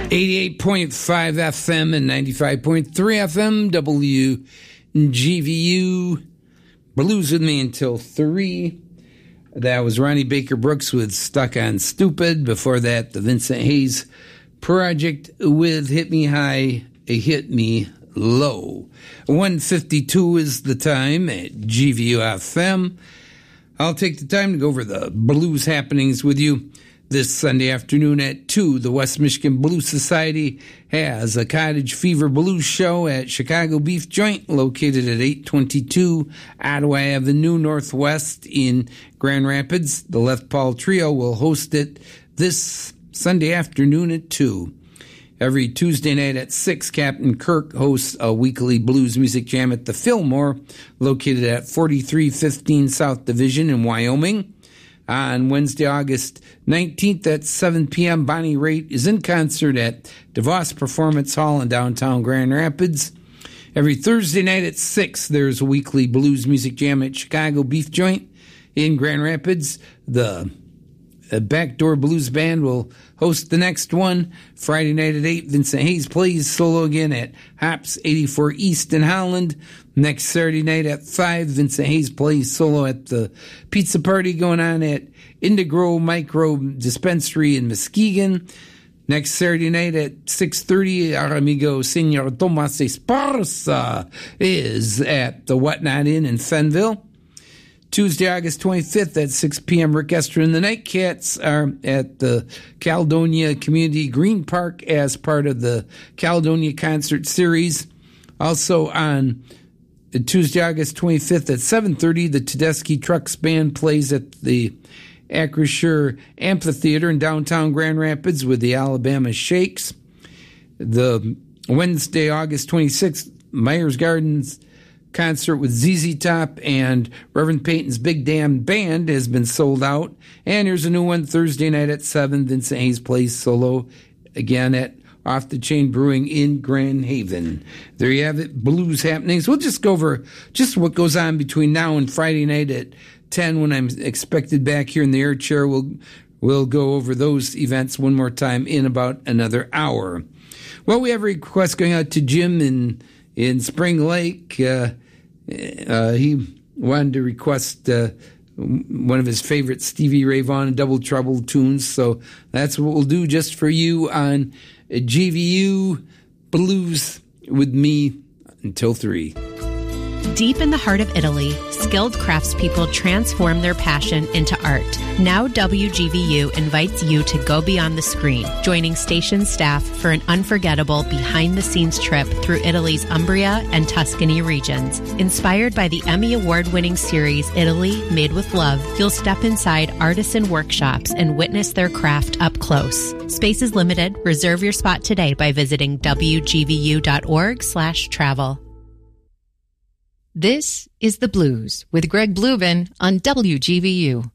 88.5 FM and 95.3 FM, WGVU. Blues with me until 3. That was Ronnie Baker Brooks with Stuck on Stupid. Before that, the Vincent Hayes Project with Hit Me High, Hit Me Low. 1:52 is the time at GVU FM. I'll take the time to go over the blues happenings with you. This Sunday afternoon at 2, the West Michigan Blues Society has a Cottage Fever Blues show at Chicago Beef Joint, located at 822 Ottawa Avenue Northwest in Grand Rapids. The Left Paul Trio will host it this Sunday afternoon at 2. Every Tuesday night at 6, Captain Kirk hosts a weekly blues music jam at the Fillmore, located at 4315 South Division in Wyoming. On Wednesday, August 19th at 7 p.m., Bonnie Raitt is in concert at DeVos Performance Hall in downtown Grand Rapids. Every Thursday night at 6, there's a weekly blues music jam at Chicago Beef Joint in Grand Rapids. The Backdoor Blues Band will host the next one. Friday night at 8, Vincent Hayes plays solo again at Hops 84 East in Holland. Next Saturday night at 5, Vincent Hayes plays solo at the pizza party going on at Indigo Micro Dispensary in Muskegon. Next Saturday night at 6:30, our amigo Senor Tomas Esparza is at the Whatnot Inn in Fenville. Tuesday, August 25th at 6 p.m., Rick Esther and the Nightcats are at the Caledonia Community Green Park as part of the Caledonia Concert Series. Also on Tuesday, August 25th at 7:30, the Tedeschi Trucks Band plays at the Acrisure Amphitheater in downtown Grand Rapids with the Alabama Shakes. The Wednesday, August 26th, Myers Gardens concert with ZZ Top and Reverend Peyton's Big Damn Band has been sold out. And here's a new one Thursday night at 7. Vincent Hayes plays solo again at Off the Chain Brewing in Grand Haven. There you have it, blues happenings. We'll just go over just what goes on between now and Friday night at 10 when I'm expected back here in the air chair. We'll go over those events one more time in about another hour. Well, we have a request going out to Jim in Spring Lake. He wanted to request one of his favorite Stevie Ray Vaughan Double Trouble tunes, so that's what we'll do just for you on GVU Blues with me until 3. Deep in the heart of Italy, skilled craftspeople transform their passion into art. Now WGVU invites you to go beyond the screen, joining station staff for an unforgettable behind-the-scenes trip through Italy's Umbria and Tuscany regions. Inspired by the Emmy Award-winning series Italy Made with Love, you'll step inside artisan workshops and witness their craft up close. Space is limited. Reserve your spot today by visiting wgvu.org/travel. This is The Blues with Greg Bluevin on WGVU.